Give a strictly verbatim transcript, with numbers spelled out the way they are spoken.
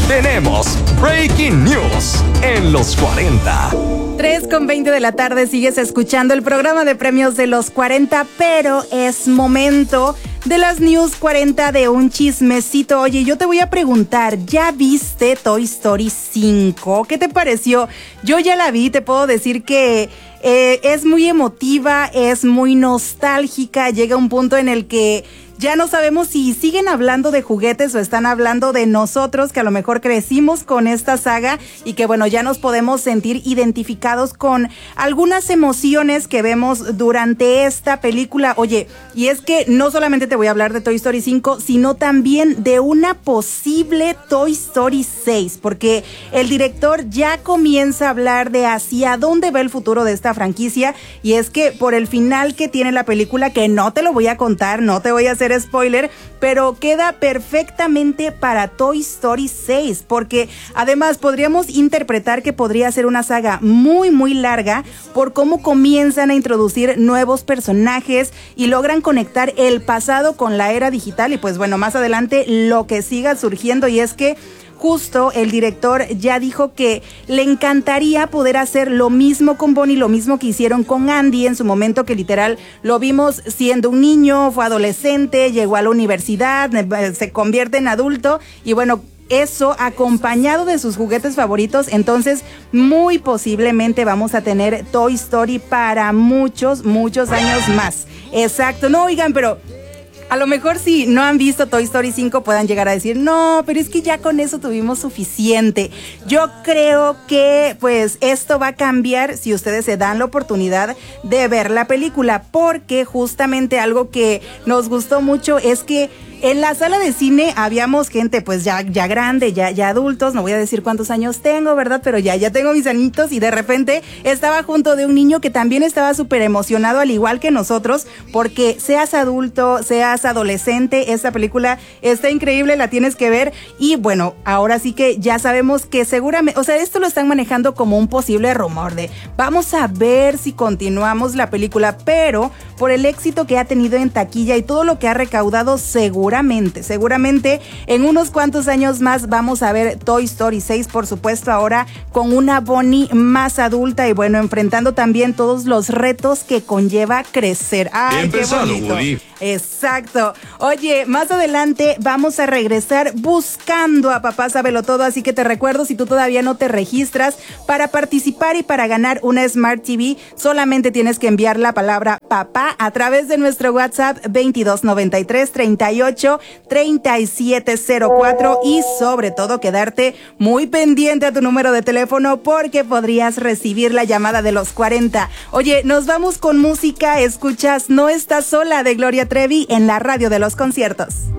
tenemos Breaking News en los cuarenta. tres con veinte de la tarde, sigues escuchando el programa de premios de los cuarenta, pero es momento de las News cuarenta de un chismecito. Oye, yo te voy a preguntar, ¿ya viste Toy Story cinco? ¿Qué te pareció? Yo ya la vi, te puedo decir que eh, es muy emotiva, es muy nostálgica, llega un punto en el que ya no sabemos si siguen hablando de juguetes o están hablando de nosotros, que a lo mejor crecimos con esta saga y que bueno, ya nos podemos sentir identificados con algunas emociones que vemos durante esta película. Oye, y es que no solamente te voy a hablar de Toy Story cinco, sino también de una posible Toy Story seis, porque el director ya comienza a hablar de hacia dónde va el futuro de esta franquicia, y es que por el final que tiene la película, que no te lo voy a contar, no te voy a hacer spoiler, pero queda perfectamente para Toy Story seis, porque además podríamos interpretar que podría ser una saga muy muy larga por cómo comienzan a introducir nuevos personajes y logran conectar el pasado con la era digital, y pues bueno, más adelante lo que siga surgiendo. Y es que justo el director ya dijo que le encantaría poder hacer lo mismo con Bonnie, lo mismo que hicieron con Andy en su momento, que literal lo vimos siendo un niño, fue adolescente, llegó a la universidad, se convierte en adulto y bueno, eso acompañado de sus juguetes favoritos. Entonces muy posiblemente vamos a tener Toy Story para muchos, muchos años más. Exacto, no oigan, pero a lo mejor si no han visto Toy Story cinco puedan llegar a decir, no, pero es que ya con eso tuvimos suficiente. Yo creo que pues esto va a cambiar si ustedes se dan la oportunidad de ver la película, porque justamente algo que nos gustó mucho es que en la sala de cine habíamos gente pues ya, ya grande, ya, ya adultos, no voy a decir cuántos años tengo, ¿verdad? Pero ya, ya tengo mis añitos, y de repente estaba junto de un niño que también estaba súper emocionado, al igual que nosotros, porque seas adulto, seas adolescente, esta película está increíble, la tienes que ver. Y bueno, ahora sí que ya sabemos que seguramente, o sea, esto lo están manejando como un posible rumor de vamos a ver si continuamos la película, pero por el éxito que ha tenido en taquilla y todo lo que ha recaudado, seguro Seguramente, seguramente en unos cuantos años más vamos a ver Toy Story seis, por supuesto, ahora con una Bonnie más adulta y bueno, enfrentando también todos los retos que conlleva crecer. ¡Ay, Bien qué pensado, bonito! Woody. Exacto. Oye, más adelante vamos a regresar buscando a Papá Sábelo Todo, así que te recuerdo, si tú todavía no te registras para participar y para ganar una Smart T V, solamente tienes que enviar la palabra papá a través de nuestro WhatsApp veintidós noventa y tres treinta y ocho treinta y siete cero cuatro, y sobre todo quedarte muy pendiente a tu número de teléfono porque podrías recibir la llamada de los cuarenta. Oye, nos vamos con música. Escuchas No Estás Sola de Gloria Trevi en la radio de los conciertos.